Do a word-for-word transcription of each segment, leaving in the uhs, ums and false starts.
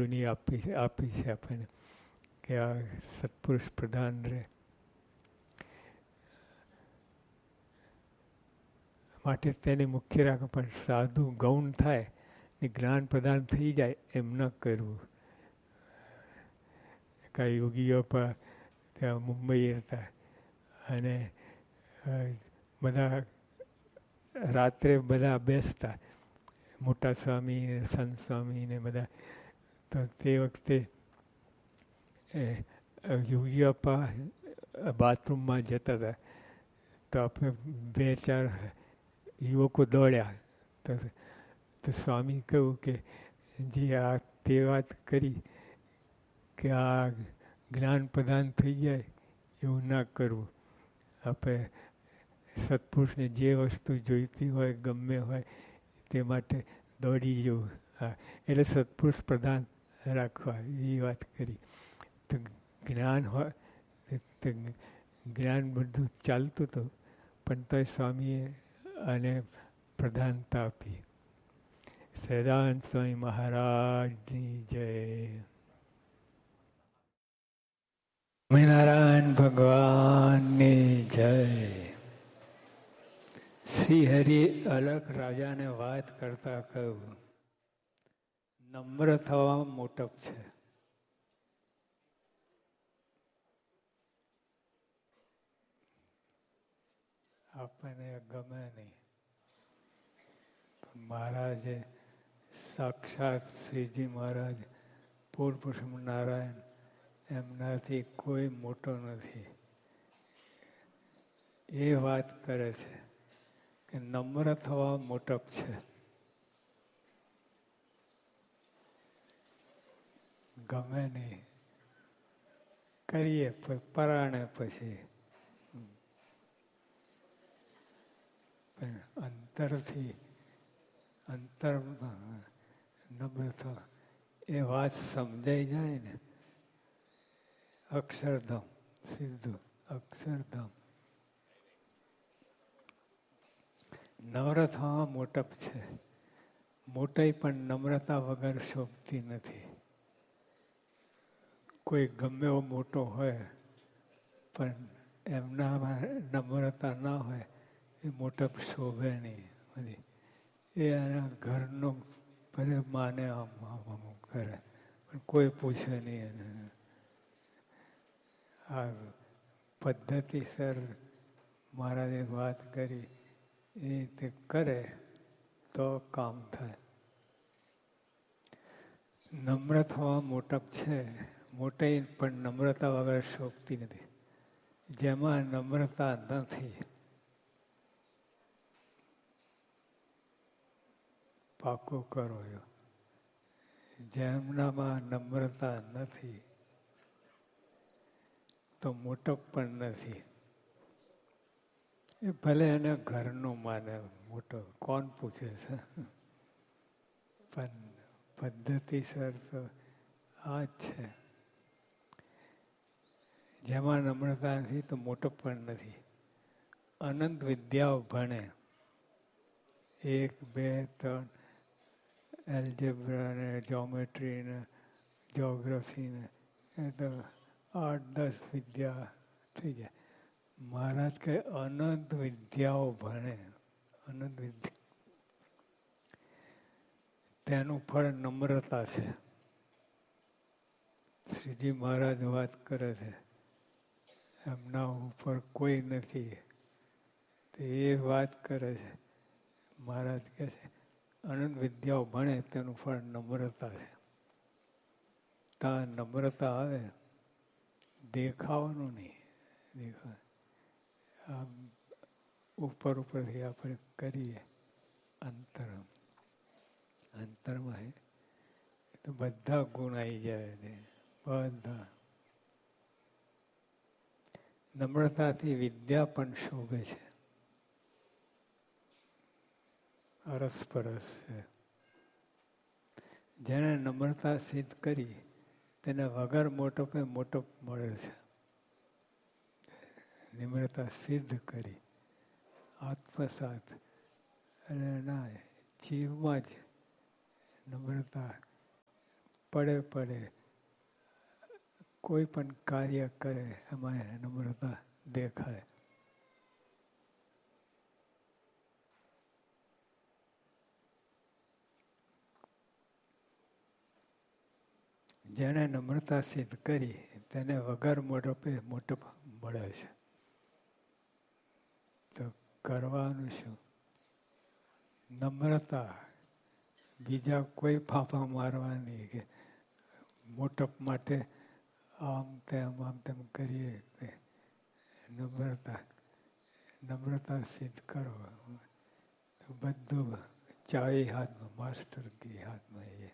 ગુરુની આપી આપી છે આપણને કે આ સત્પુરુષ પ્રધાન રહે. માટે તેને મુખ્ય રાખો. પણ સાધુ ગૌણ થાય ને જ્ઞાન પ્રદાન થઈ જાય એમ ન કરવું. કાંઈ યોગીઓ પર ત્યાં મુંબઈ હતા અને બધા રાત્રે બધા બેસતા મોટા સ્વામી સંત સ્વામી ને બધા. તો તે વખતે યોગી અપ્પા બાથરૂમમાં જતા હતા તો આપણે બે ચાર યુવકો દોડ્યા તો તો સ્વામી કહ્યું કે જે આ તે વાત કરી કે આ જ્ઞાન પ્રદાન થઈ જાય એવું ના કરવું. આપણે સત્પુરુષને જે વસ્તુ જોઈતી હોય ગમે હોય તે માટે દોડી જવું. હા, એટલે સત્પુરુષ પ્રધાન રાખવા એ વાત કરી. તો જ્ઞાન હોય તો જ્ઞાન બધું ચાલતું હતું પણ તોય સ્વામીએ અને પ્રધાનતા આપી. સહજાનંદ સ્વામી મહારાજની જય. સ્વામિનારાયણ ભગવાનની જય. શ્રી હરિ અલગ રાજાને વાત કરતા કહ્યું, નમ્ર થવા મોટપ છે. આપણને ગમે નહીં. મહારાજે સાક્ષાત શ્રીજી મહારાજ પૂર્ણપુરુષ નારાયણ એમનાથી કોઈ મોટો નથી. એ વાત કરે છે કે નમ્ર થવા મોટપ છે. ગમે નહીં કરીએ પરાણે પછી પણ અંતરથી અંતરમાં નમ્ર થવા એ વાત સમજાઈ જાય ને. અક્ષરધામ સીધું અક્ષરધામ. નમ્ર થવા મોટપ છે. મોટાઈ પણ નમ્રતા વગર શોભતી નથી. કોઈ ગમે એવો મોટો હોય પણ એમનામાં નમ્રતા ના હોય એ મોટપ શોભે નહીં. એ એના ઘરનું ભલે માને આમ આમ કરે પણ કોઈ પૂછે નહીં એને. આ પદ્ધતિસર મહારાજે વાત કરી એ રીતે કરે તો કામ થાય. નમ્ર થવા મોટપ છે. મોટાઈ પણ નમ્રતા વગર શોભતી નથી. જેમાં નમ્રતા નથી પાકો કરો. જેમનામાં નમ્રતા નથી તો મોટપ પણ નથી. એ ભલે એને ઘરનું માને મોટો, કોણ પૂછે છે. પણ પદ્ધતિસર તો આ જ છે. જેમાં નમ્રતા નથી તો મોટપ પણ નથી. અનંત વિદ્યાઓ ભણે, એક બે ત્રણ એલ્જેબ્રા ને જ્યોમેટ્રી ને જ્યોગ્રાફી ને એ તો આઠ દસ વિદ્યા થઈ જાય. મહારાજ કહે અનંત વિદ્યાઓ ભણે. અનંત વિદ્યા તેનું ફળ નમ્રતા છે. શ્રીજી મહારાજ વાત કરે છે એમના ઉપર કોઈ નથી. એ વાત કરે છે. મહારાજ કહે છે અનંત વિદ્યાઓ ભણે તેનું ફળ નમ્રતા છે. ત્યાં નમ્રતા આવે, દેખાવાનું નહીં. દેખાય આમ ઉપર ઉપરથી આપણે કરીએ અંતરમ અંતરમાં તો બધા ગુણ આવી જાય છે. બધા નમ્રતાથી વિદ્યા પણ શોભે છે. અરસપરસ છે. જેને નમ્રતા સિદ્ધ કરી તેને વગર મોટપે મોટપ મળે છે. નમ્રતા સિદ્ધ કરી આત્મસાત અને ના જીવમાં જ નમ્રતા પડે પડે કોઈ પણ કાર્ય કરે એમાં નમ્રતા દેખાય. જેણે નમ્રતા સિદ્ધ કરી તેને વગર મોટપે મોટપ મળે છે. તો કરવાનું શું? નમ્રતા, બીજા કોઈ ફાંફા મારવાની કે મોટપ માટે આમ તેમ આમ તેમ કરીએ કે નમ્રતા નમ્રતા સિદ્ધ કરો તો બધું ચાવી હાથમાં, માસ્ટર કી હાથમાં. એ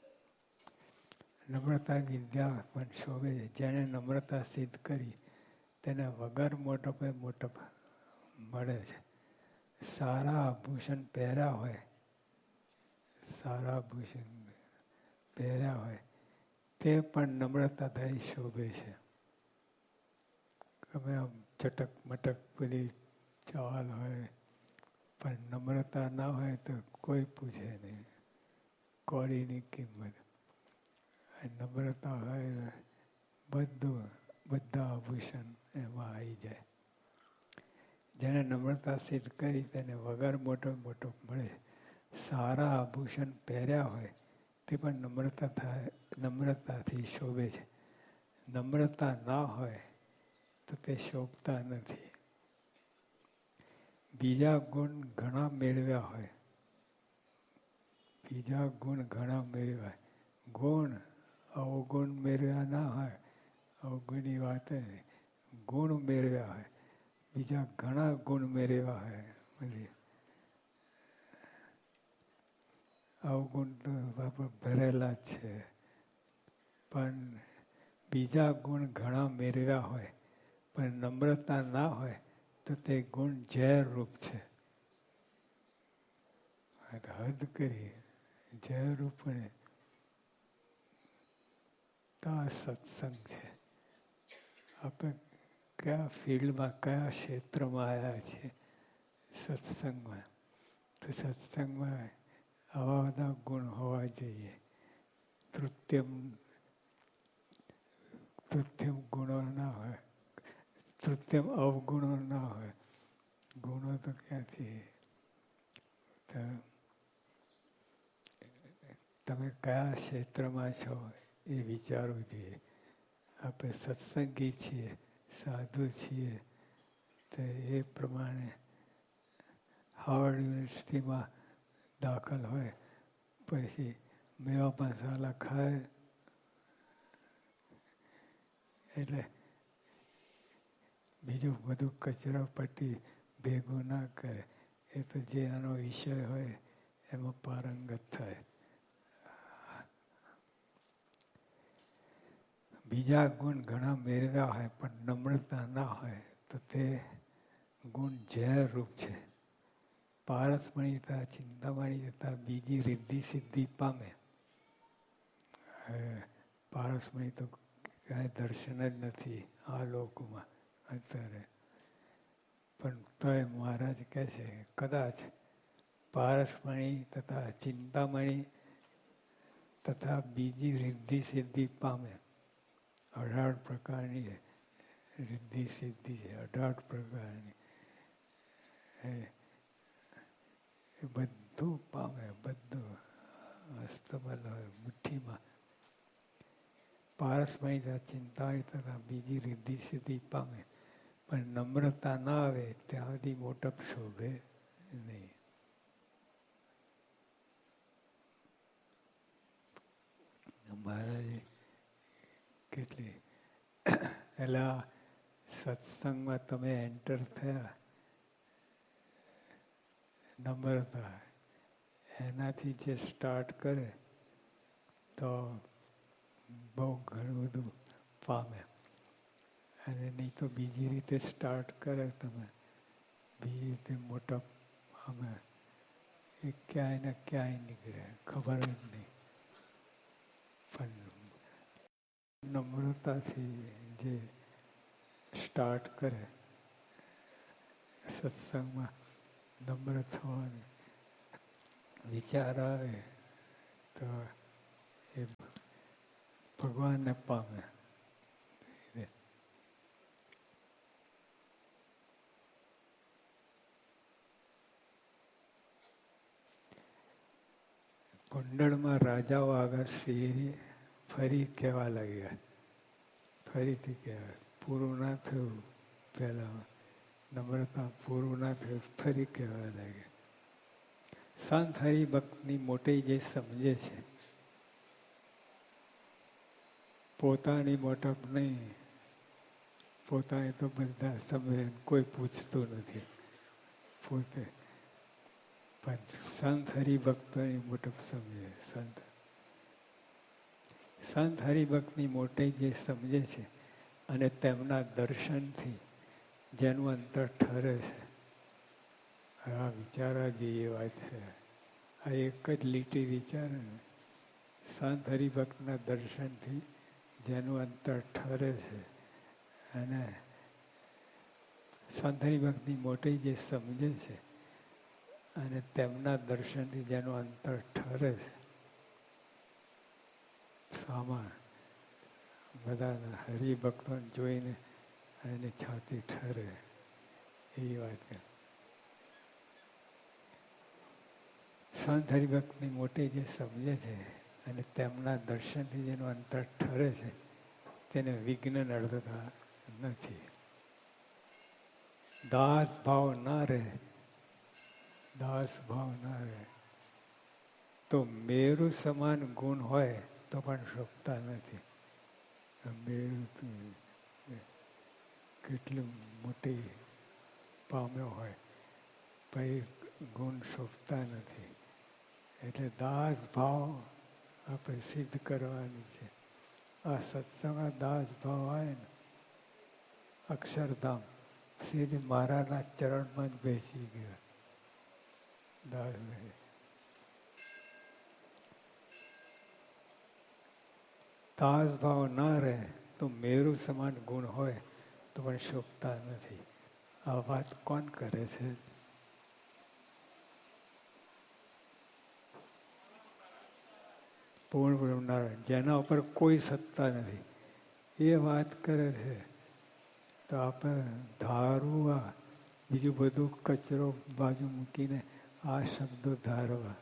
નમ્રતા વિદ્યા પણ શોભે છે. જેણે નમ્રતા સિદ્ધ કરી તેને વગર મોટપે મોટપ મળે છે. સારા આભૂષણ પહેર્યા હોય, સારા આભૂષણ પહેર્યા હોય તે પણ નમ્રતાથી શોભે છે. ગમે આમ ચટક મટક બધી ચાલ હોય પણ નમ્રતા ના હોય તો કોઈ પૂછે નહીં. કોળીની કિંમત. નમ્રતા હોય બધું બધા આભૂષણ એમાં આવી જાય. જેને નમ્રતા સિદ્ધ કરી તેને વગર મોટો મોટો મળે. સારા આભૂષણ પહેર્યા હોય તે પણ નમ્રતા થાય નમ્રતાથી શોભે છે. નમ્રતા ના હોય તો તે શોભતા નથી. બીજા ગુણ ઘણા મેળવ્યા હોય, બીજા ગુણ ઘણા મેળવ્યા ગુણ અવગુણ મેળવ્યા ના હોય. અવગુણની વાત ગુણ મેળવ્યા હોય, બીજા ઘણા ગુણ મેળવ્યા હોય. બધી અવગુણ તો બાપા ભરેલા જ છે, પણ બીજા ગુણ ઘણા મેળવ્યા હોય પણ નમ્રતા ના હોય તો તે ગુણ ઝેર રૂપ છે. હદ કરી ઝેર રૂપ ને તો આ સત્સંગ છે. આપણે કયા ફિલ્ડમાં, કયા ક્ષેત્રમાં આવ્યા છીએ? સત્સંગમાં. તો સત્સંગમાં આવા બધા ગુણ હોવા જોઈએ. તૃત્યમ તૃત્યમ ગુણો ના હોય, તૃત્યમ અવગુણો ના હોય. ગુણો તો ક્યાંથી? તો તમે કયા ક્ષેત્રમાં છો એ વિચારવું જોઈએ. આપણે સત્સંગી છીએ, સાધુ છીએ, તો એ પ્રમાણે હાવર્ડ યુનિવર્સિટીમાં દાખલ હોય પછી મેવા મસાલા ખાય એટલે બીજું બધું કચરા પટ્ટી ભેગું ના કરે. એ તો જે આનો વિષય હોય એમાં પારંગત થાય. બીજા ગુણ ઘણા મેળવ્યા હોય પણ નમ્રતા ના હોય તો તે ગુણ ઝેર રૂપ છે. પારસમણીતા, ચિંતામણી જતા બીજી રિદ્ધિ સિદ્ધિ પામે. પારસમણી તો ક્યાંય દર્શન જ નથી આ લોકમાં અત્યારે. પણ તોય મહારાજ કહે છે કદાચ પારસમણી તથા ચિંતામણી તથા બીજી રિદ્ધિ સિદ્ધિ પામે. અઢાર પ્રકારની રિદ્ધિ સિદ્ધિ છે, અઢાર પ્રકારની. એ બધું પામે, બધું હસ્તબલ હોય મુઠ્ઠીમાં. પારસમય ચિંતા તથા બીજી રિદ્ધિ સિદ્ધિ પામે પણ નમ્રતા ના આવે ત્યાં સુધી મોટપ શોભે નહીં. મહારાજે કેટલી એટલે સત્સંગમાં તમે એન્ટર થયા, નમ્રતા એનાથી જે સ્ટાર્ટ કરે તો બહુ ઘણું બધું પામે. અને નહીં તો બીજી રીતે સ્ટાર્ટ કરે તમે, બીજી રીતે મોટા પામે એ ક્યાંય ને ક્યાંય નીકળે ખબર જ નહીં. પણ નમ્રતાથી જે સ્ટાર્ટ કરે સત્સંગમાં, નમ્ર થવાની વિચાર આવે તો એ ભગવાનને પામે. કુંડળમાં રાજાઓ આગળ શ્રી ફરી કહેવા લાગ્યા. ફરીથી કહેવાય, પૂરું ના થયું. પહેલાં નમ્રતા પૂરું ના થયું, ફરી કહેવા લાગ્યા. સંત હરિભક્તની મોટી જે સમજે છે, પોતાની મોટપ નહીં, પોતાની તો બધા સમજે, કોઈ પૂછતું નથી પોતે. પણ સંત હરિભક્તોની મોટપ સમજે. સંત સંત હરિભક્તની મોટી જે સમજે છે અને તેમના દર્શનથી જેનું અંતર ઠરે છે. આ વિચારવા જેવી વાત છે. આ એક જ લીટી વિચારે ને, સંત હરિભક્તના દર્શનથી જેનું અંતર ઠરે છે અને સંત હરિભક્તની મોટી જે સમજે છે અને તેમના દર્શનથી જેનું અંતર ઠરે છે. સામા બધા હરિભક્તોને જોઈને એની છાતી ઠરે એવી વાત છે. સંત હરિભક્તની મોટી જે સમજે છે અને તેમના દર્શનથી જેનું અંતર ઠરે છે તેને વિઘ્ન નડતા નથી. દાસ ભાવ ના રહે, દાસ ભાવ ના રહે તો મેરુ સમાન ગુણ હોય તો પણ શોભતા નથી. મેરુ કેટલી મોટી પામ્યો હોય પછી ગુણ શોભતા નથી. એટલે દાસ ભાવ આપણે સિદ્ધ કરવાની છે. આ સત્સંગમાં દાસ ભાવ આવે ને, અક્ષરધામ સીધી મહારાજના ચરણમાં જ બેસી ગયા. દાસ દાસ ભાવ ના રહે તો મેરુ સમાન ગુણ હોય તો પણ શોભતા નથી. આ વાત કોણ કરે છે? પૂર્ણ બ્રહ્મનારાયણ, જેના ઉપર કોઈ સત્તા નથી, એ વાત કરે છે. તો આપણે ધારવું, આ બીજું બધું કચરો બાજુ મૂકીને આ શબ્દો ધારવા.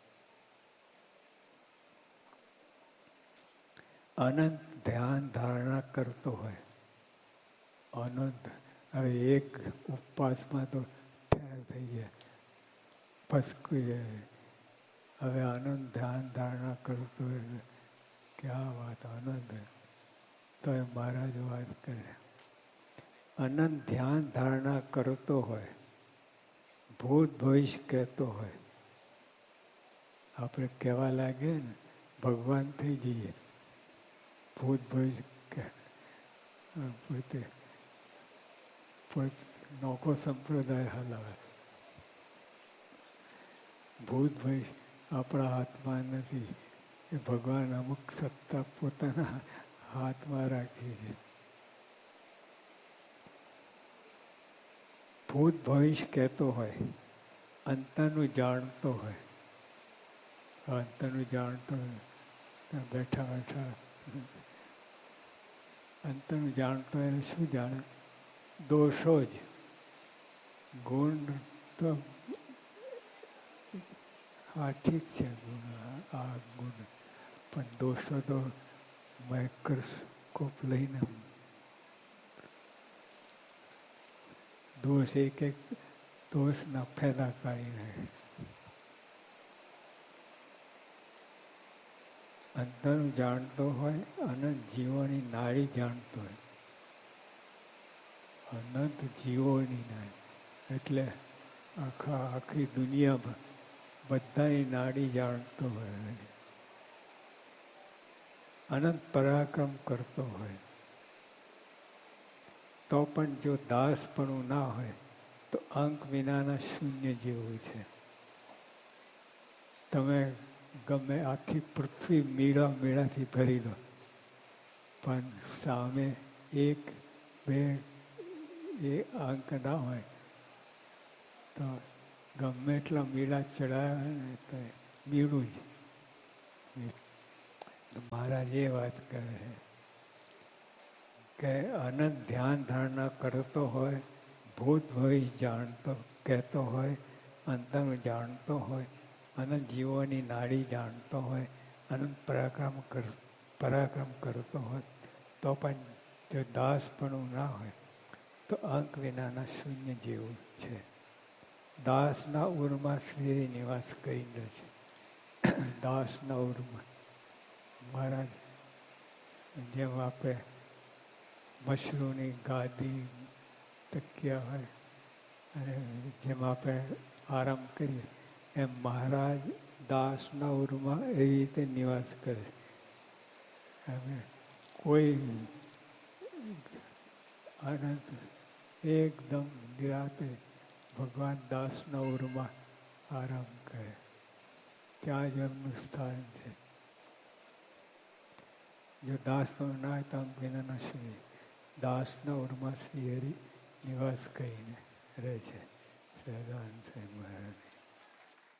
અનંત ધ્યાન ધારણા કરતો હોય, અનંત. હવે એક ઉપવાસમાં તો ઠેર થઈ ગયા, ફસકી જાય. હવે આનંદ ધ્યાન ધારણા કરતો હોય, ક્યાં વાત આનંદ. તો એ મહારાજ વાત કરે, અનંત ધ્યાન ધારણા કરતો હોય, ભૂત ભવિષ્ય કહેતો હોય. આપણે કહેવા લાગીએ ને ભગવાન થઈ જઈએ. ભૂત ભવિષ્ય પોતે નોકો સંપ્રદાય હલાવે. ભૂત ભવિષ્ય આપણા હાથમાં નથી, એ ભગવાન અમુક સત્તા પોતાના હાથમાં રાખી છે. ભૂત ભવિષ્ય કહેતો હોય, અંતરનું જાણતો હોય. અંતરનું જાણતો હોય, બેઠા બેઠા અંતરનું જાણતો હોય એટલે શું જાણે? દોષો જ. ગુણ તો હા ઠીક છે, ગુણ આ ગુણ, પણ દોષો તો માઇક્રોસ્કોપ લઈને દોષ એક એક દોષના ફેલા કાઢી નાખે. અંતરનું જાણતો હોય, અનંત જીવોની નાડી જાણતો હોય. અનંત જીવોની નાડી એટલે આખા આખી દુનિયામાં બધાની નાડી જાણતો હોય. અનંત પરાક્રમ કરતો હોય. તો પણ જો દાસપણું ના હોય તો અંક વિનાના શૂન્ય જેવું છે. તમે ગમે આખી પૃથ્વી મેળા મેળાથી ભરી દો, પણ સામે એક બે એ અંક ના હોય તો ગમે એટલા મેળા ચડાવે ને તો મેળું જ. તો મહારાજ એ વાત કરે છે કે અનંત ધ્યાન ધારણા કરતો હોય, ભૂત ભવિષ્ય જાણતો કહેતો હોય, અંતરનું જાણતો હોય, અનંત જીવોની નાડી જાણતો હોય, અનંત પરાક્રમ કર પરાક્રમ કરતો હોય, તો પણ જો દાસપણું ના હોય તો અંક વિનાના શૂન્ય જેવું છે. દાસના ઉરમાં શ્રી નિવાસ કરીને છે. દાસના ઉરમાં મહારાજ જેમ આપણે મશરૂની ગાદી તકિયા હોય અને જેમ આપણે આરામ કરીએ એમ મહારાજ દાસના ઉરમાં એ રીતે નિવાસ કરે. હવે કોઈ આનંદ એકદમ નિરાતે ભગવાન દાસના ઉરમાં આરામ કરે. ત્યાં જ એમનું સ્થાન છે. જો દાસ પણ ના હોય તો અંક વિનાના શ્રી દાસના ઉરમાં શ્રી હરિ નિવાસ કરીને રહે છે. સહજાનંદ સાહેબ મહારાજ.